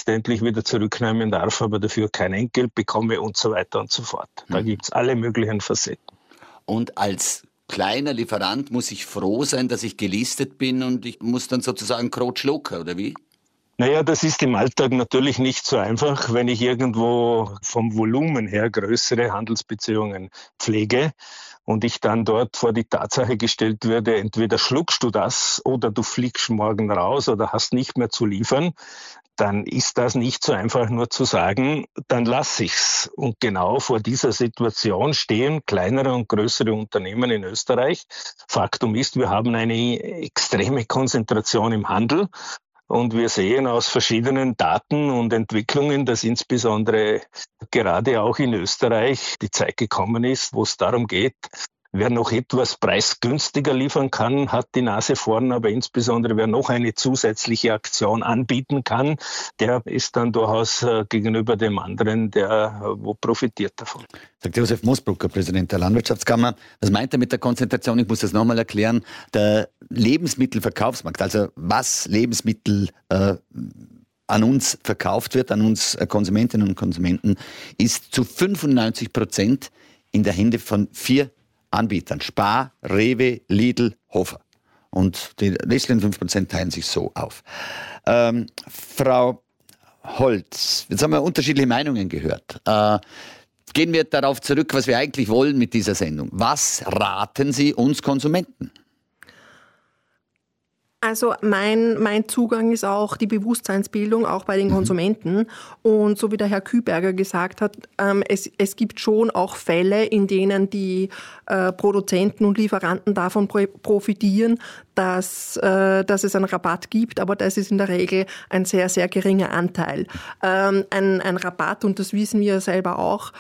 letztendlich wieder zurücknehmen darf, aber dafür kein Entgelt bekomme und so weiter und so fort. Da gibt es alle möglichen Facetten. Und als kleiner Lieferant muss ich froh sein, dass ich gelistet bin und ich muss dann sozusagen Krot schlucken, oder wie? Naja, das ist im Alltag natürlich nicht so einfach, wenn ich irgendwo vom Volumen her größere Handelsbeziehungen pflege und ich dann dort vor die Tatsache gestellt werde, entweder schluckst du das oder du fliegst morgen raus oder hast nicht mehr zu liefern, dann ist das nicht so einfach nur zu sagen, dann lasse ich's. Und genau vor dieser Situation stehen kleinere und größere Unternehmen in Österreich. Faktum ist, wir haben eine extreme Konzentration im Handel. Und wir sehen aus verschiedenen Daten und Entwicklungen, dass insbesondere gerade auch in Österreich die Zeit gekommen ist, wo es darum geht, wer noch etwas preisgünstiger liefern kann, hat die Nase vorn, aber insbesondere wer noch eine zusätzliche Aktion anbieten kann, der ist dann durchaus gegenüber dem anderen, der wo profitiert davon. Sagt Josef Moosbrucker, Präsident der Landwirtschaftskammer. Was meint er mit der Konzentration? Ich muss das nochmal erklären. Der Lebensmittelverkaufsmarkt, also was Lebensmittel an uns verkauft wird, an uns Konsumentinnen und Konsumenten, ist zu 95% in der Hände von 4 Anbietern. Spar, Rewe, Lidl, Hofer. Und die restlichen 5% teilen sich so auf. Frau Holz, jetzt haben wir unterschiedliche Meinungen gehört. Gehen wir darauf zurück, was wir eigentlich wollen mit dieser Sendung. Was raten Sie uns Konsumenten? Also mein Zugang ist auch die Bewusstseinsbildung, auch bei den Konsumenten. Und so wie der Herr Kühlberger gesagt hat, es gibt schon auch Fälle, in denen die Produzenten und Lieferanten davon profitieren, dass es einen Rabatt gibt, aber das ist in der Regel ein sehr, sehr geringer Anteil. Ein Rabatt, und das wissen wir selber auch,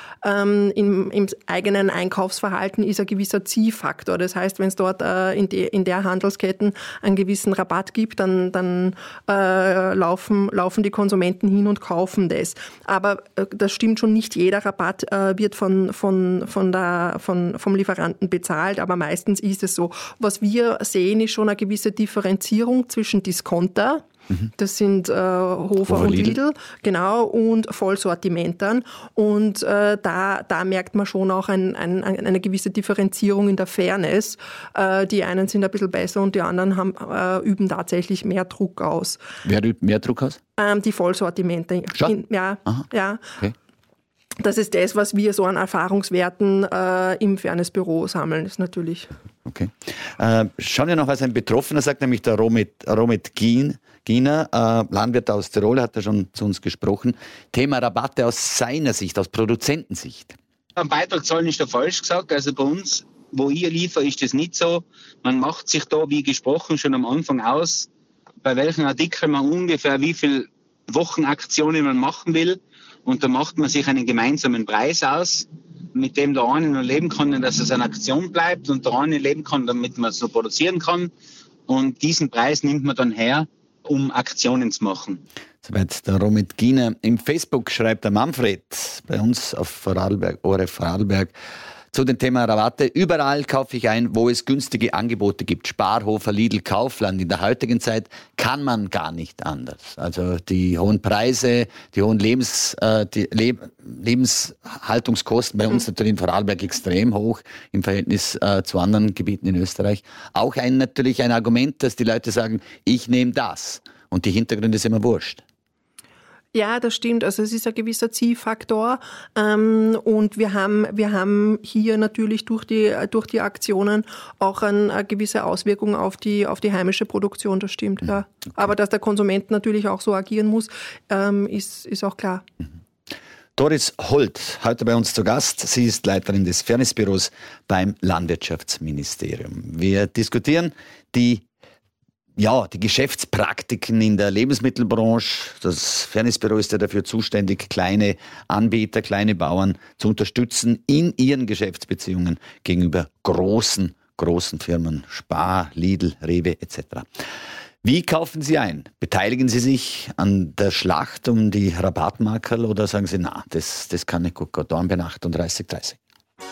im eigenen Einkaufsverhalten ist ein gewisser Zielfaktor. Das heißt, wenn es dort in der Handelsketten einen gewissen Rabatt gibt, dann laufen die Konsumenten hin und kaufen das. Aber das stimmt schon, nicht jeder Rabatt wird vom Lieferanten bezahlt, aber meistens ist es so. Was wir sehen, ist schon eine gewisse Differenzierung zwischen Discounter, das sind Hofer und Lidl, genau, und Vollsortimentern. Und da merkt man schon auch eine gewisse Differenzierung in der Fairness. Die einen sind ein bisschen besser und die anderen üben tatsächlich mehr Druck aus. Wer übt mehr Druck aus? Die Vollsortimente. Schon? Ja. Okay. Das ist das, was wir so an Erfahrungswerten im Fairnessbüro sammeln, ist natürlich. Okay. Schauen wir noch, was ein Betroffener sagt, nämlich der Romit Giener, Landwirt aus Tirol, hat er schon zu uns gesprochen. Thema Rabatte aus seiner Sicht, aus Produzentensicht. Am Beitrag zahlen ist da falsch gesagt. Also bei uns, wo ich liefere, ist das nicht so. Man macht sich da, wie gesprochen, schon am Anfang aus, bei welchen Artikeln man ungefähr wie viele Wochenaktionen man machen will. Und da macht man sich einen gemeinsamen Preis aus, mit dem der eine noch leben kann, dass es eine Aktion bleibt und der eine leben kann, damit man es noch produzieren kann. Und diesen Preis nimmt man dann her, um Aktionen zu machen. Soweit der Romit Giener. Im Facebook schreibt der Manfred bei uns auf Vorarlberg, ORF Vorarlberg, zu dem Thema Rabatte. Überall kaufe ich ein, wo es günstige Angebote gibt. Spar, Hofer, Lidl, Kaufland. In der heutigen Zeit kann man gar nicht anders. Also die hohen Preise, die hohen Lebenshaltungskosten bei uns natürlich in Vorarlberg extrem hoch im Verhältnis zu anderen Gebieten in Österreich. Auch natürlich ein Argument, dass die Leute sagen, ich nehme das. Und die Hintergründe sind immer wurscht. Ja, das stimmt. Also es ist ein gewisser Zielfaktor und wir haben hier natürlich durch die Aktionen auch eine gewisse Auswirkung auf die heimische Produktion. Das stimmt. Ja. Okay. Aber dass der Konsument natürlich auch so agieren muss, ist auch klar. Doris Holt, heute bei uns zu Gast. Sie ist Leiterin des Fairnessbüros beim Landwirtschaftsministerium. Wir diskutieren die Geschäftspraktiken in der Lebensmittelbranche. Das Fairnessbüro ist ja dafür zuständig, kleine Anbieter, kleine Bauern zu unterstützen in ihren Geschäftsbeziehungen gegenüber großen Firmen, Spar, Lidl, Rewe etc. Wie kaufen Sie ein? Beteiligen Sie sich an der Schlacht um die Rabattmarkerl oder sagen Sie, das kann nicht gut gehen, da bei 38,30?